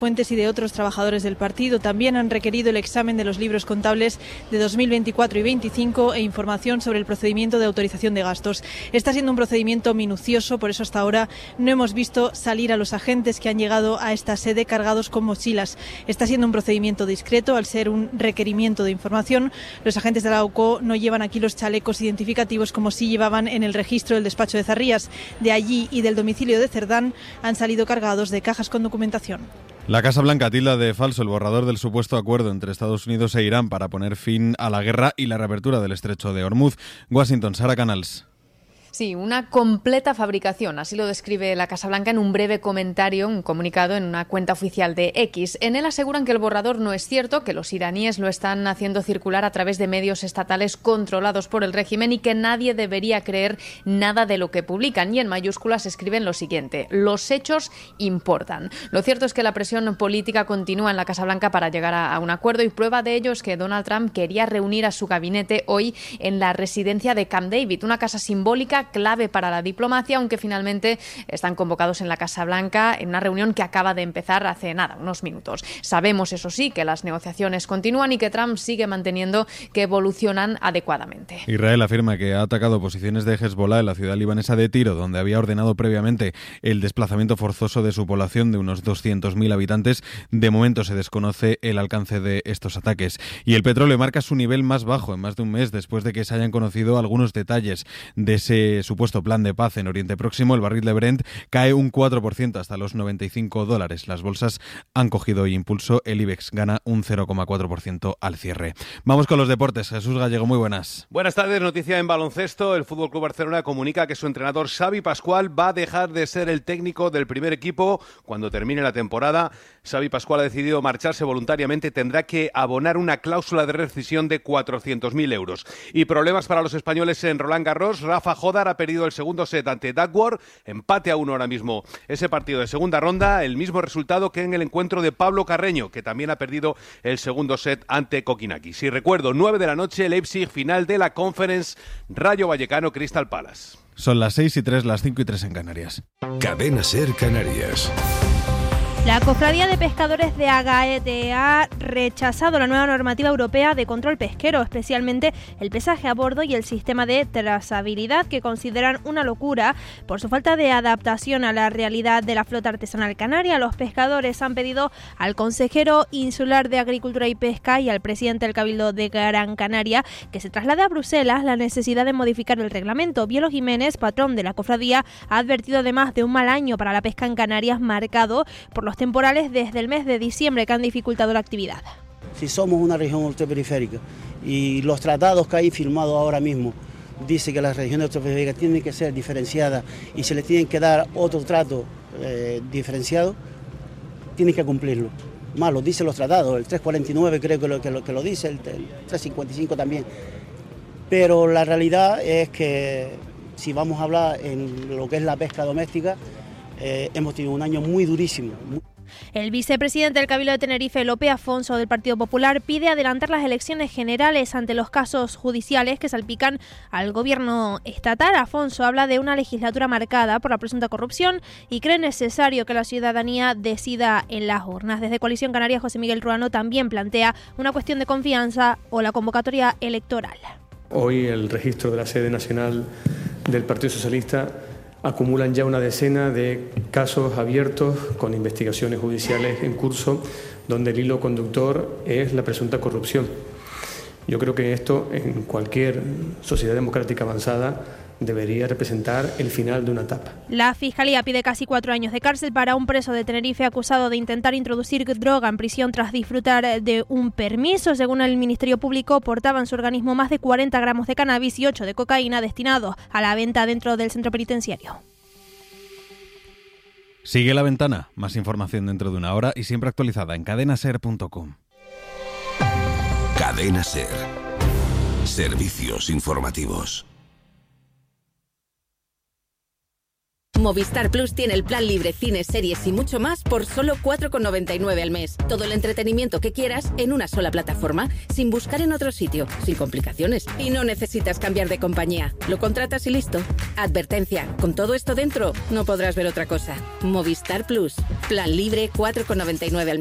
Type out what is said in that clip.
Fuentes y de otros trabajadores del partido también han requerido el examen de los libros contables de 2024 y 2025 e información sobre el procedimiento de autorización de gastos. Está siendo un procedimiento minucioso, por eso hasta ahora no hemos visto salir a los agentes que han llegado a esta sede cargados con mochilas. Está siendo un procedimiento discreto, al ser un requerimiento de información. Los agentes de la AUCO no llevan aquí los chalecos identificativos como sí llevaban en el registro del despacho de Zarrías. De allí y del domicilio de Cerdán han salido cargados de cajas con documentación. La Casa Blanca tilda de falso el borrador del supuesto acuerdo entre Estados Unidos e Irán para poner fin a la guerra y la reapertura del estrecho de Hormuz. Washington, Sara Canals. Sí, una completa fabricación, así lo describe la Casa Blanca en un breve comentario, un comunicado en una cuenta oficial de X. En él aseguran que el borrador no es cierto, que los iraníes lo están haciendo circular a través de medios estatales controlados por el régimen y que nadie debería creer nada de lo que publican. Y en mayúsculas escriben lo siguiente: los hechos importan. Lo cierto es que la presión política continúa en la Casa Blanca para llegar a un acuerdo, y prueba de ello es que Donald Trump quería reunir a su gabinete hoy en la residencia de Camp David, una casa simbólica clave para la diplomacia, aunque finalmente están convocados en la Casa Blanca en una reunión que acaba de empezar hace unos minutos. Sabemos, eso sí, que las negociaciones continúan y que Trump sigue manteniendo que evolucionan adecuadamente. Israel afirma que ha atacado posiciones de Hezbollah en la ciudad libanesa de Tiro, donde había ordenado previamente el desplazamiento forzoso de su población de unos 200.000 habitantes. De momento se desconoce el alcance de estos ataques. Y el petróleo marca su nivel más bajo en más de un mes después de que se hayan conocido algunos detalles de ese supuesto plan de paz en Oriente Próximo. El barril de Brent cae un 4% hasta los $95. Las bolsas han cogido impulso. El IBEX gana un 0,4% al cierre. Vamos con los deportes. Jesús Gallego, muy buenas. Buenas tardes. Noticia en baloncesto. El FC Barcelona comunica que su entrenador Xavi Pascual va a dejar de ser el técnico del primer equipo cuando termine la temporada. Xavi Pascual ha decidido marcharse voluntariamente. Tendrá que abonar una cláusula de rescisión de 400.000 euros. Y problemas para los españoles en Roland Garros. Rafa Jodar ha perdido el segundo set ante Duckworth, empate a 1 ahora mismo. Ese partido de segunda ronda, el mismo resultado que en el encuentro de Pablo Carreño, que también ha perdido el segundo set ante Kokinakis. Si recuerdo, 9 de la noche, Leipzig, final de la Conference, Rayo Vallecano, Crystal Palace. Son las 6:03, las 5:03 en Canarias. Cadena SER Canarias. La Cofradía de Pescadores de Agaete ha rechazado la nueva normativa europea de control pesquero, especialmente el pesaje a bordo y el sistema de trazabilidad, que consideran una locura por su falta de adaptación a la realidad de la flota artesanal canaria. Los pescadores han pedido al consejero insular de Agricultura y Pesca y al presidente del Cabildo de Gran Canaria que se traslade a Bruselas la necesidad de modificar el reglamento. Bielo Jiménez, patrón de la cofradía, ha advertido además de un mal año para la pesca en Canarias, marcado por los temporales desde el mes de diciembre que han dificultado la actividad. Si somos una región ultraperiférica y los tratados que hay firmados ahora mismo dice que las regiones ultraperiféricas tienen que ser diferenciadas y se les tienen que dar otro trato diferenciado, tienen que cumplirlo. Más lo dicen los tratados, el 349 creo que lo dice, el 355 también. Pero la realidad es que si vamos a hablar en lo que es la pesca doméstica, hemos tenido un año muy durísimo. El vicepresidente del Cabildo de Tenerife, Lope Afonso, del Partido Popular, pide adelantar las elecciones generales ante los casos judiciales que salpican al gobierno estatal. Afonso habla de una legislatura marcada por la presunta corrupción y cree necesario que la ciudadanía decida en las urnas. Desde Coalición Canaria, José Miguel Ruano también plantea una cuestión de confianza o la convocatoria electoral. Hoy el registro de la sede nacional del Partido Socialista acumulan ya una decena de casos abiertos con investigaciones judiciales en curso donde el hilo conductor es la presunta corrupción. Yo creo que esto en cualquier sociedad democrática avanzada debería representar el final de una etapa. La Fiscalía pide casi 4 años de cárcel para un preso de Tenerife acusado de intentar introducir droga en prisión tras disfrutar de un permiso. Según el Ministerio Público, portaba en su organismo más de 40 gramos de cannabis y 8 de cocaína destinados a la venta dentro del centro penitenciario. Sigue La Ventana. Más información dentro de una hora y siempre actualizada en cadenaser.com. Cadena SER. Servicios informativos. Movistar Plus tiene el plan libre, cines, series y mucho más por solo 4,99 al mes. Todo el entretenimiento que quieras en una sola plataforma, sin buscar en otro sitio, sin complicaciones. Y no necesitas cambiar de compañía. Lo contratas y listo. Advertencia, con todo esto dentro, no podrás ver otra cosa. Movistar Plus. Plan libre, 4,99 al mes.